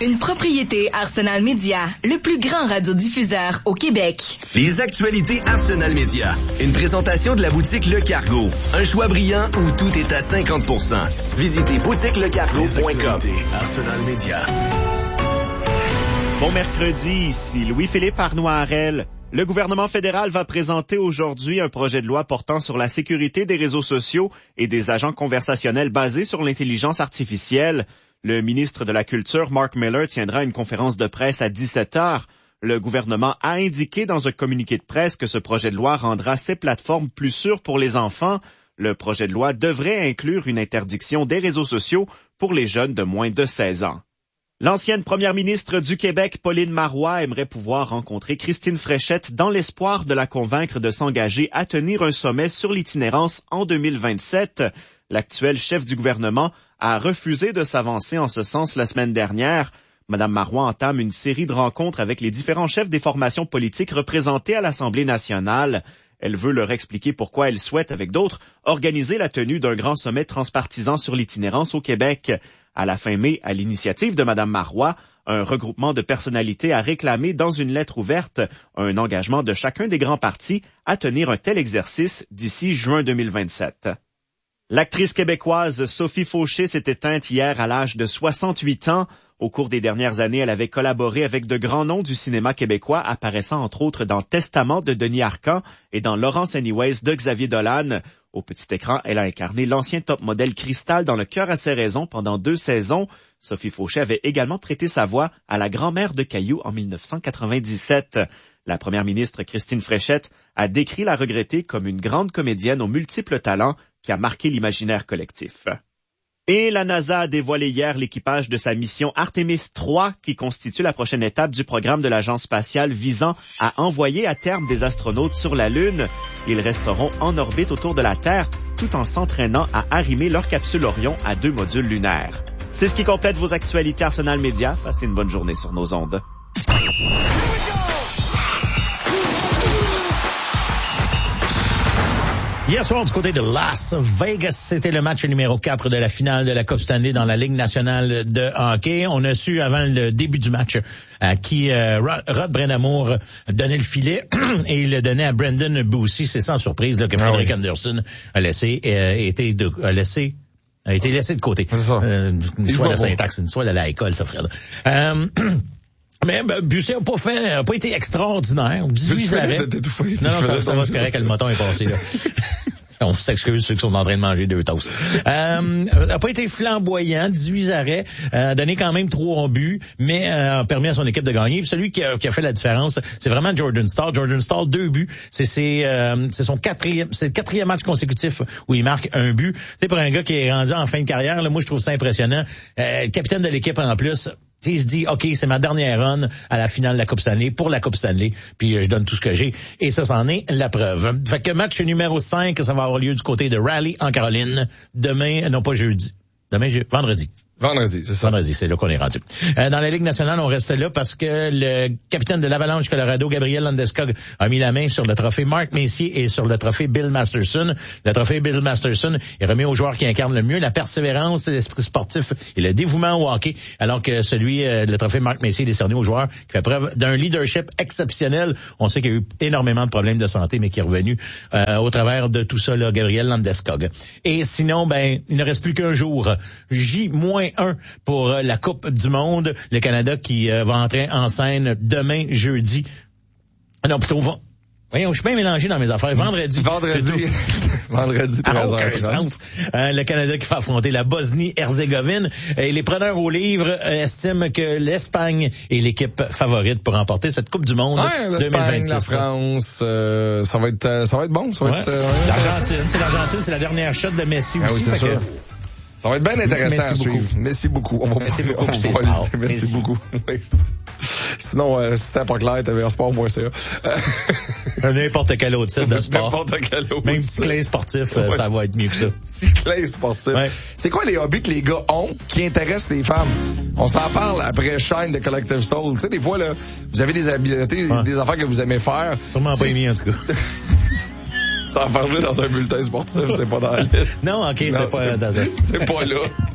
Une propriété Arsenal Média, le plus grand radiodiffuseur au Québec. Les actualités Arsenal Média. Une présentation de la boutique Le Cargo. Un choix brillant où tout est à 50%. Visitez boutiquelecargo.com. Arsenal Média. Bon mercredi, ici Louis-Philippe Arnoirel. Le gouvernement fédéral va présenter aujourd'hui un projet de loi portant sur la sécurité des réseaux sociaux et des agents conversationnels basés sur l'intelligence artificielle. Le ministre de la Culture, Mark Miller, tiendra une conférence de presse à 17h. Le gouvernement a indiqué dans un communiqué de presse que ce projet de loi rendra ces plateformes plus sûres pour les enfants. Le projet de loi devrait inclure une interdiction des réseaux sociaux pour les jeunes de moins de 16 ans. L'ancienne première ministre du Québec, Pauline Marois, aimerait pouvoir rencontrer Christine Fréchette dans l'espoir de la convaincre de s'engager à tenir un sommet sur l'itinérance en 2027. L'actuel chef du gouvernement a refusé de s'avancer en ce sens la semaine dernière. Madame Marois entame une série de rencontres avec les différents chefs des formations politiques représentés à l'Assemblée nationale. Elle veut leur expliquer pourquoi elle souhaite, avec d'autres, organiser la tenue d'un grand sommet transpartisan sur l'itinérance au Québec. À la fin mai, à l'initiative de Madame Marois, un regroupement de personnalités a réclamé dans une lettre ouverte un engagement de chacun des grands partis à tenir un tel exercice d'ici juin 2027. L'actrice québécoise Sophie Fauché s'est éteinte hier à l'âge de 68 ans. Au cours des dernières années, elle avait collaboré avec de grands noms du cinéma québécois, apparaissant entre autres dans Testament de Denis Arcand et dans Laurence Anyways de Xavier Dolan. Au petit écran, elle a incarné l'ancien top modèle Cristal dans Le cœur à ses raisons pendant 2 saisons. Sophie Fauché avait également prêté sa voix à la grand-mère de Caillou en 1997. La première ministre Christine Fréchette a décrit la regrettée comme une grande comédienne aux multiples talents qui a marqué l'imaginaire collectif. Et la NASA a dévoilé hier l'équipage de sa mission Artemis 3 qui constitue la prochaine étape du programme de l'agence spatiale visant à envoyer à terme des astronautes sur la Lune. Ils resteront en orbite autour de la Terre tout en s'entraînant à arrimer leur capsule Orion à 2 modules lunaires. C'est ce qui complète vos actualités Arsenal Média. Passez une bonne journée sur nos ondes. Hier soir, du côté de Las Vegas, c'était le match numéro 4 de la finale de la Coupe Stanley dans la Ligue nationale de hockey. On a su avant le début du match à qui Rod Brennamour donnait le filet et il le donnait à Brendan Boussy. C'est sans surprise là, que Frederick Anderson a été laissé de côté. Soit la syntaxe, soit de l'école, ça, Fred. Mais Busset n'a pas été extraordinaire. 18 arrêts. Non, ça va, c'est correct, le moton est passé, là. On s'excuse ceux qui sont en train de manger 2 toasts. A pas été flamboyant, 18 arrêts, donné quand même 3 buts, mais a permis à son équipe de gagner. Puis celui qui a fait la différence, c'est vraiment Jordan Staal. Jordan Staal, 2 buts. C'est le 4e match consécutif où il marque 1 but. Tu sais, pour un gars qui est rendu en fin de carrière, là, moi je trouve ça impressionnant. Capitaine de l'équipe en plus. Il se dit, OK, c'est ma dernière run à la finale de la Coupe Stanley, pour la Coupe Stanley, puis je donne tout ce que j'ai. Et ça, c'en est la preuve. Fait que match numéro 5, ça va avoir lieu du côté de Raleigh, en Caroline, demain, non pas jeudi, vendredi. Vendredi, c'est ça. Vendredi, c'est là qu'on est rendu. Dans la Ligue nationale, on reste là parce que le capitaine de l'Avalanche Colorado, Gabriel Landeskog, a mis la main sur le trophée Mark Messier et sur le trophée Bill Masterson. Le trophée Bill Masterson est remis aux joueurs qui incarnent le mieux la persévérance, l'esprit sportif et le dévouement au hockey, alors que le trophée Mark Messier est décerné aux joueurs qui fait preuve d'un leadership exceptionnel. On sait qu'il y a eu énormément de problèmes de santé, mais qui est revenu au travers de tout ça, là, Gabriel Landeskog. Et sinon, il ne reste plus qu'un jour. J-1 pour la Coupe du Monde. Le Canada qui va entrer en scène demain, jeudi. Non, plutôt voyons, je suis bien mélangé dans mes affaires. Vendredi, 13h. Le Canada qui va affronter la Bosnie-Herzégovine. Et les preneurs au livre estiment que l'Espagne est l'équipe favorite pour remporter cette Coupe du Monde 2026. La France, ça va être bon. L'Argentine, c'est la dernière shot de Messi aussi. Oui, c'est sûr. Ça va être bien intéressant à suivre. Merci beaucoup. Merci beaucoup. Sinon, si c'était pas clair, tvrsport.ca. N'importe quel autre site de sport. N'importe quel autre. Même petit clin sportif, ça va être mieux que ça. Petit clin sportif. Ouais. C'est quoi les hobbies que les gars ont qui intéressent les femmes? On s'en parle après Shine de Collective Soul. Tu sais, des fois, là, vous avez des habiletés, des affaires que vous aimez faire. Sûrement pas aimé, en tout cas. Sans parler dans un bulletin sportif, c'est pas dans la liste. Non, OK, c'est pas là.